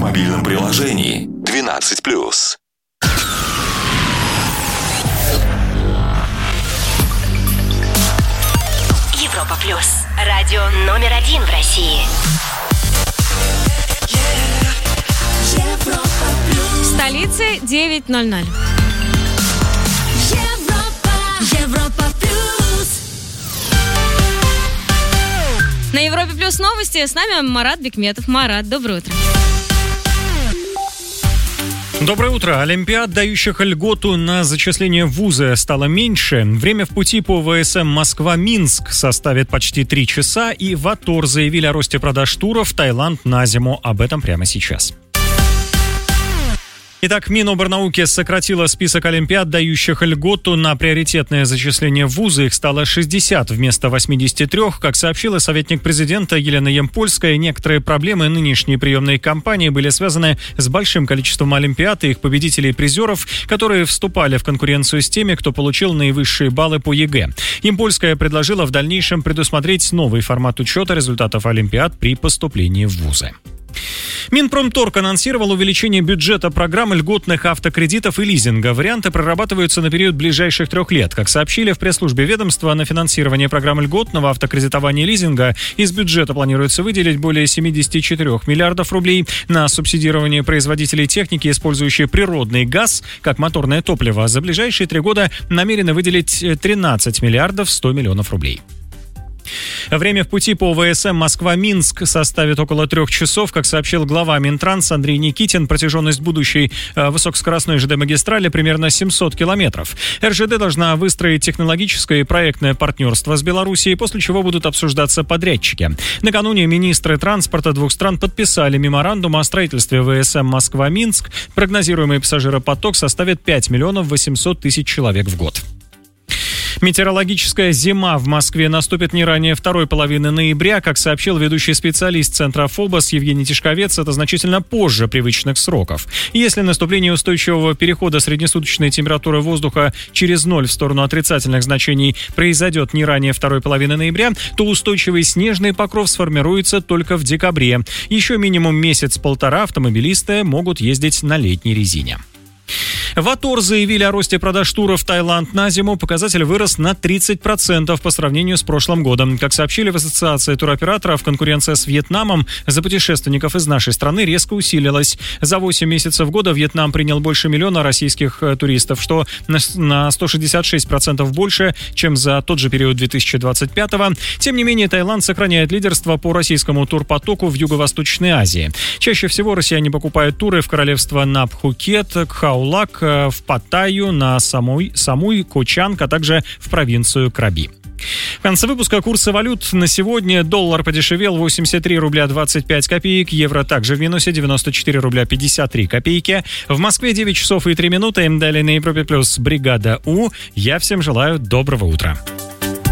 мобильном приложении 12+. Европа Плюс. Радио номер 1 в России. Европа Плюс. В столице 9:00. Европа Плюс. На Европе Плюс новости. С нами Марат Бекметов. Марат, доброе утро. Доброе утро. Олимпиад, дающих льготу на зачисление в вузы, стало меньше. Время в пути по ВСМ Москва-Минск составит почти 3 часа. И в АТОР заявили о росте продаж туров в Таиланд на зиму. Об этом прямо сейчас. Итак, Миноборнауки сократила список олимпиад, дающих льготу на приоритетное зачисление в вузы. Их стало 60 вместо 83. Как сообщила советник президента Елена Ямпольская, некоторые проблемы нынешней приемной кампании были связаны с большим количеством олимпиад и их победителей и призеров, которые вступали в конкуренцию с теми, кто получил наивысшие баллы по ЕГЭ. Ямпольская предложила в дальнейшем предусмотреть новый формат учета результатов олимпиад при поступлении в вузы. Минпромторг анонсировал увеличение бюджета программы льготных автокредитов и лизинга. Варианты прорабатываются на период ближайших 3 лет. Как сообщили в пресс-службе ведомства, на финансирование программы льготного автокредитования и лизинга из бюджета планируется выделить более 74 миллиардов рублей. На субсидирование производителей техники, использующей природный газ как моторное топливо, за ближайшие 3 года намерены выделить 13 миллиардов 100 миллионов рублей. Время в пути по ВСМ Москва-Минск составит около 3 часов. Как сообщил глава Минтранс Андрей Никитин, протяженность будущей высокоскоростной ЖД-магистрали примерно 700 километров. РЖД должна выстроить технологическое и проектное партнерство с Белоруссией, после чего будут обсуждаться подрядчики. Накануне министры транспорта 2 стран подписали меморандум о строительстве ВСМ Москва-Минск. Прогнозируемый пассажиропоток составит 5 миллионов 800 тысяч человек в год. Метеорологическая зима в Москве наступит не ранее второй половины ноября. Как сообщил ведущий специалист Центра ФОБОС Евгений Тишковец, это значительно позже привычных сроков. Если наступление устойчивого перехода среднесуточной температуры воздуха через 0 в сторону отрицательных значений произойдет не ранее второй половины ноября, то устойчивый снежный покров сформируется только в декабре. Еще минимум месяц-полтора автомобилисты могут ездить на летней резине. В АТОР заявили о росте продаж туров в Таиланд на зиму. Показатель вырос на 30% по сравнению с прошлым годом. Как сообщили в Ассоциации туроператоров, конкуренция с Вьетнамом за путешественников из нашей страны резко усилилась. За 8 месяцев года Вьетнам принял больше миллиона российских туристов, что на 166% больше, чем за тот же период 2025-го. Тем не менее, Таиланд сохраняет лидерство по российскому турпотоку в Юго-Восточной Азии. Чаще всего россияне покупают туры в королевство Напхукет, Кхаулак, в Паттайю, на Самуй, Кочанг, а также в провинцию Краби. В конце выпуска курсы валют на сегодня. Доллар подешевел 83 рубля 25 копеек, евро также в минусе 94 рубля 53 копейки. В Москве 9 часов и 3 минуты. Далее на Европе Плюс бригада У. Я всем желаю доброго утра.